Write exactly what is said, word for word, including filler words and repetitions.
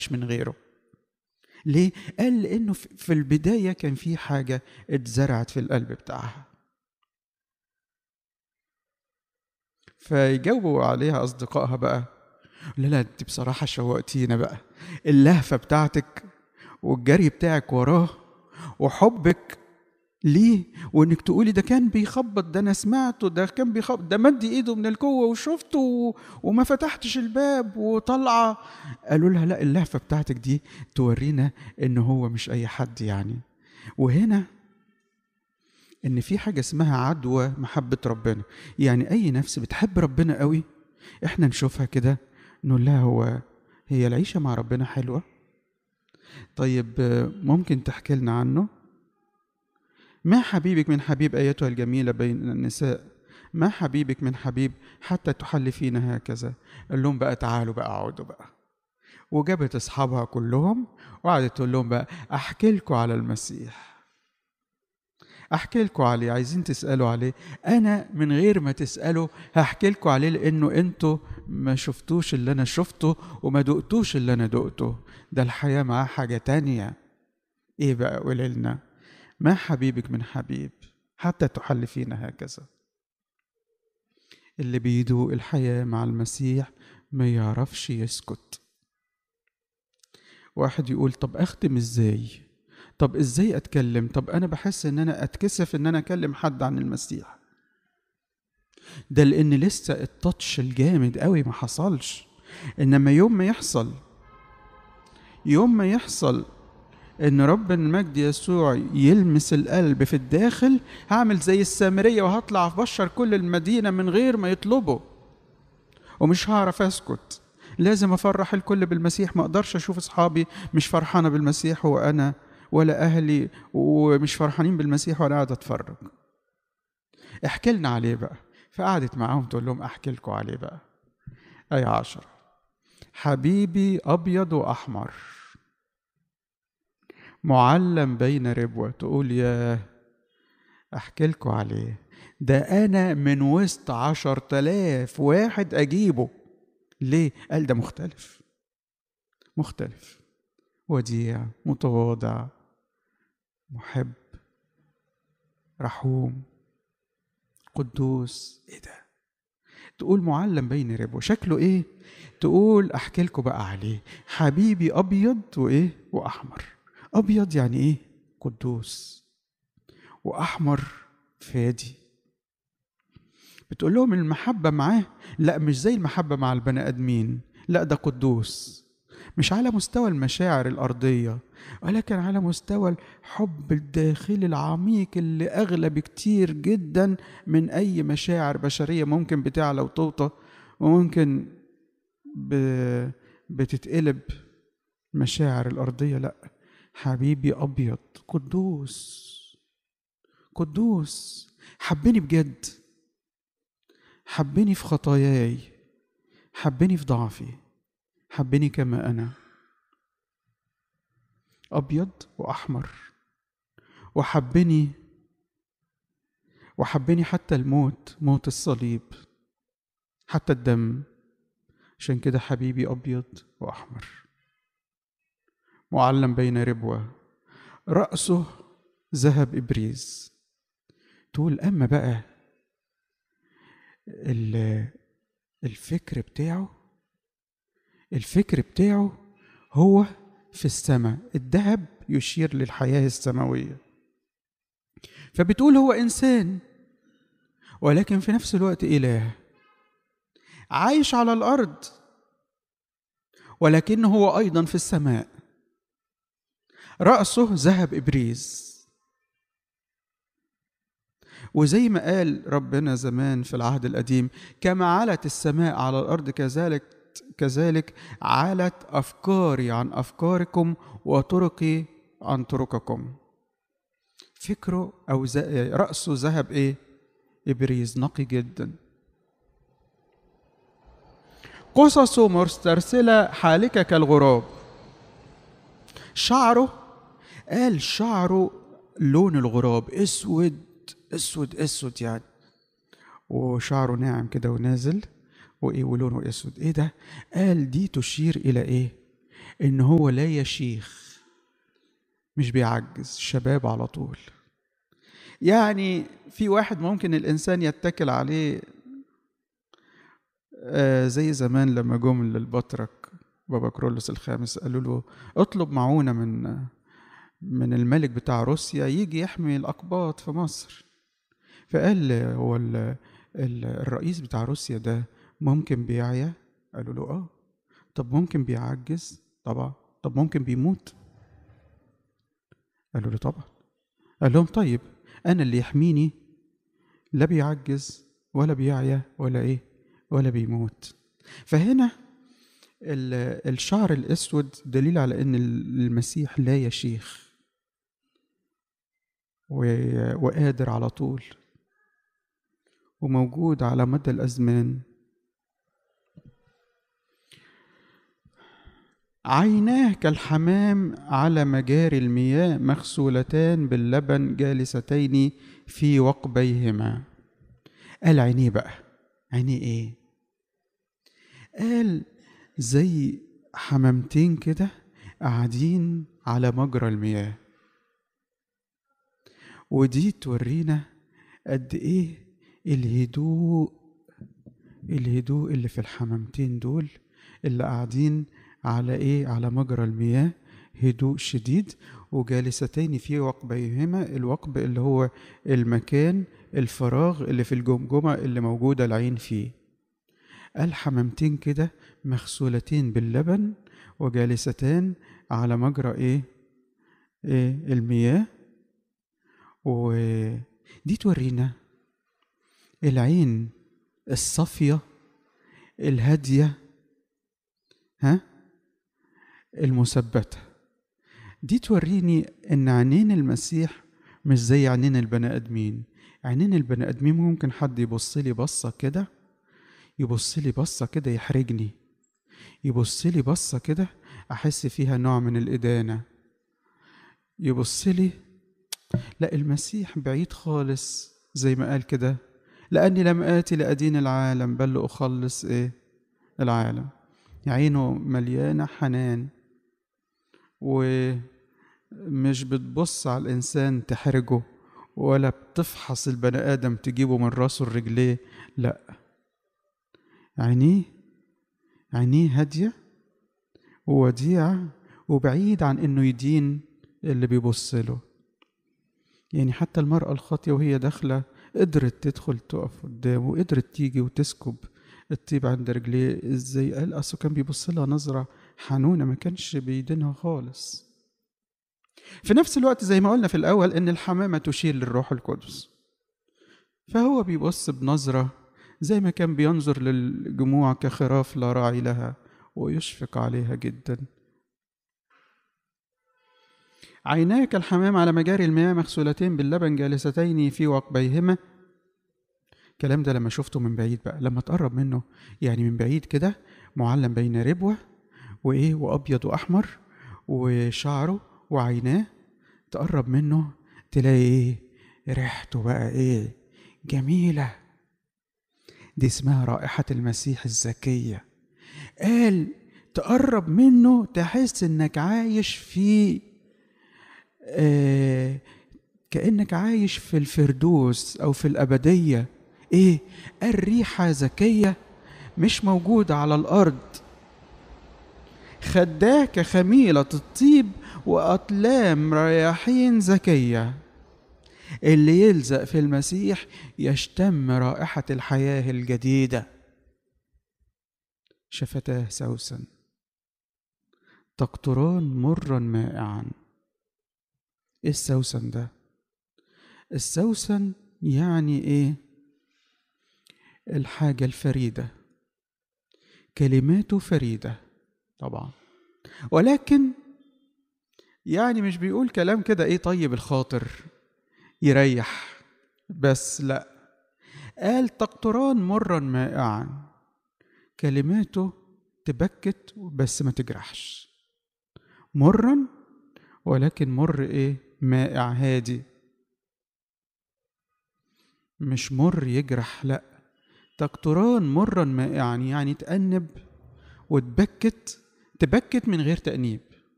من غيره. ليه؟ قال لأنه في البداية كان في حاجة اتزرعت في القلب بتاعها. فيجاوبوا عليها أصدقائها بقى، لا لا انت بصراحة شوقتينا بقى، اللهفة بتاعتك والجري بتاعك وراه وحبك ليه، وانك تقولي ده كان بيخبط، ده انا سمعته، ده كان بيخبط، ده مد ايده من الجوه وشفته وما فتحتش الباب وطلع. قالوا لها لا، اللهفة بتاعتك دي تورينا ان هو مش اي حد يعني. وهنا ان في حاجة اسمها عدوى محبة ربنا، يعني اي نفس بتحب ربنا قوي احنا نشوفها كده نقول لها هو هي العيشة مع ربنا حلوة؟ طيب ممكن تحكي لنا عنه؟ ما حبيبك من حبيب أيتها الجميلة بين النساء، ما حبيبك من حبيب حتى تحلفين هكذا. قال لهم بقى تعالوا بقى اقعدوا بقى، وجابت أصحابها كلهم وقعدت تقول لهم بقى أحكي لكم على المسيح، أحكي لكم عليه، عايزين تسألوا عليه، أنا من غير ما تسألوا هحكي لكم عليه، لأنه أنتوا ما شفتوش اللي أنا شفته وما دقتوش اللي أنا دقته، ده الحياة معاه حاجة تانية. إيه بقى؟ قولي لنا ما حبيبك من حبيب حتى تحلفين هكذا. اللي بيدوق الحياة مع المسيح ما يعرفش يسكت. واحد يقول طب أختم إزاي؟ طب إزاي أتكلم؟ طب أنا بحس إن أنا أتكسف إن أنا أكلم حد عن المسيح. ده لأن لسه التاتش الجامد قوي ما حصلش، إنما يوم ما يحصل، يوم ما يحصل إن رب المجد يسوع يلمس القلب في الداخل، هعمل زي السامرية وهطلع أبشر كل المدينة من غير ما يطلبوا، ومش هعرف أسكت، لازم أفرح الكل بالمسيح. ما أقدرش أشوف أصحابي مش فرحانة بالمسيح وأنا، ولا أهلي ومش فرحانين بالمسيح وأنا قاعد أتفرج. احكي لنا عليه بقى. فقعدت معاهم تقول لهم أحكي لكم عليه بقى. آية عشرة، حبيبي أبيض وأحمر معلم بين ربوة. تقول يا أحكي لكم عليه، ده أنا من وسط عشر تلاف واحد أجيبه. ليه؟ قال ده مختلف، مختلف، وديع، متواضع، محب، رحوم، قدوس. ايه ده؟ تقول معلم بين ربوة، شكله ايه؟ تقول احكي لكم بقى عليه، حبيبي ابيض وايه واحمر. ابيض يعني ايه؟ قدوس، واحمر فادي. بتقول لهم المحبة معاه لا مش زي المحبة مع البني ادمين، لا ده قدوس، مش على مستوى المشاعر الأرضية، ولكن على مستوى الحب الداخلي العميق اللي أغلى بكتير جدا من أي مشاعر بشرية ممكن بتعلى وتوطى، وممكن بتتقلب مشاعر الأرضية. لا، حبيبي أبيض قدوس، قدوس، حبني بجد، حبني في خطاياي، حبني في ضعفي، حبني كما أنا، أبيض وأحمر، وحبني وحبني حتى الموت، موت الصليب، حتى الدم. عشان كده حبيبي أبيض وأحمر معلم بين ربوة، رأسه ذهب إبريز. تقول أما بقى الفكر بتاعه، الفكر بتاعه هو في السماء، الذهب يشير للحياة السماوية. فبتقول هو إنسان ولكن في نفس الوقت إله عايش على الأرض، ولكنه هو أيضا في السماء. رأسه ذهب إبريز، وزي ما قال ربنا زمان في العهد القديم كما علت السماء على الأرض كذلك كذلك علت أفكاري عن أفكاركم وطرقي عن طرقكم. فكره أو رأسه ذهب إيه؟ إبريز، نقي جدا. قصصه مسترسلة حالكة كالغراب. شعره، قال شعره لون الغراب، اسود اسود اسود يعني، وشعره ناعم كده ونازل وايه ولونه اسود. ايه ده؟ قال دي تشير الى ايه؟ إن هو لا يشيخ، مش بيعجز، شباب على طول. يعني في واحد ممكن الإنسان يتكل عليه، آه زي زمان لما جم للبطرك بابا كرولوس الخامس قالوا له اطلب معونة من من الملك بتاع روسيا يجي يحمي الأقباط في مصر. فقال هو ال ال الرئيس بتاع روسيا ده ممكن بيعيا؟ قالوا له اه. طب ممكن بيعجز؟ طبعا. طب ممكن بيموت؟ قالوا له طبعا. قال لهم طيب أنا اللي يحميني لا بيعجز ولا بيعيا ولا إيه ولا بيموت. فهنا الشعر الأسود دليل على أن المسيح لا يشيخ وقادر على طول وموجود على مدى الأزمان. عيناه كالحمام على مجاري المياه مغسولتان باللبن جالستين في وقبيهما. قال عينيه بقى، عينيه ايه؟ قال زي حمامتين كده قاعدين على مجرى المياه. ودي تورينا قد ايه الهدوء الهدوء اللي في الحمامتين دول اللي قاعدين على ايه على مجرى المياه، هدوء شديد. وجالستين في وقبيهما، الوقب اللي هو المكان الفراغ اللي في الجمجمة اللي موجودة العين فيه. الحمامتين كده مغسولتين باللبن وجالستان على مجرى ايه, إيه المياه. ودي تورينا العين الصافية الهادية، ها المثبتة. دي توريني ان عينين المسيح مش زي عينين البني ادمين. عينين البني ادمين ممكن حد يبص لي بصة كده، يبص لي بصة كده يحرجني، يبص لي بصة كده احس فيها نوع من الادانة، يبص لي. لا، المسيح بعيد خالص، زي ما قال كده لأني لم آتي لأدين العالم بل لأخلص إيه العالم. عينه مليانة حنان ومش بتبص على الإنسان تحرجه ولا بتفحص البني آدم تجيبه من راسه الرجليه. لا، عينيه عينيه هادية ووديعة وبعيد عن إنه يدين اللي بيبص له. يعني حتى المرأة الخاطية وهي داخلة قدرت تدخل تقف قدامه وقدرت تيجي وتسكب الطيب عند رجليه. ازاي؟ قال اصله كان بيبص لها نظرة حنونة، ما كانش بيدينها خالص. في نفس الوقت زي ما قلنا في الأول إن الحمامة تشير للروح القدس، فهو بيبص بنظرة زي ما كان بينظر للجموع كخراف لا راعي لها ويشفق عليها جدا. عيناه كالحمام على مجاري المياه مغسولتين باللبن جالستين في وقبيهما. الكلام ده لما شفته من بعيد بقى، لما تقرب منه يعني من بعيد كده معلم بين ربوة وإيه وأبيض وأحمر وشعره وعيناه، تقرب منه تلاقي إيه ريحته بقى إيه جميلة. دي اسمها رائحة المسيح الزكية. قال تقرب منه تحس إنك عايش في آه كأنك عايش في الفردوس أو في الأبدية. إيه؟ الريحة زكية مش موجودة على الأرض. خداه كخميلة الطيب وأطلام رياحين زكية. اللي يلزق في المسيح يشتم رائحة الحياة الجديدة. شفتاه سوسن تقطران مرا مائعا. إيه السوسن ده؟ السوسن يعني إيه؟ الحاجة الفريدة، كلماته فريدة طبعا، ولكن يعني مش بيقول كلام كده ايه طيب الخاطر يريح بس، لا، قال تقطران مرا مائعا. كلماته تبكت بس ما تجرحش، مرا ولكن مر ايه مائع هادي، مش مر يجرح، لا، تقطران مرا مائعا يعني تأنب وتبكت تبكت من غير تأنيب.